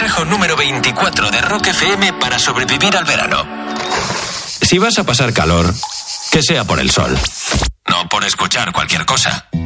consejo número 24 de Rock FM para sobrevivir al verano. Si vas a pasar calor, que sea por el sol. No por escuchar cualquier cosa.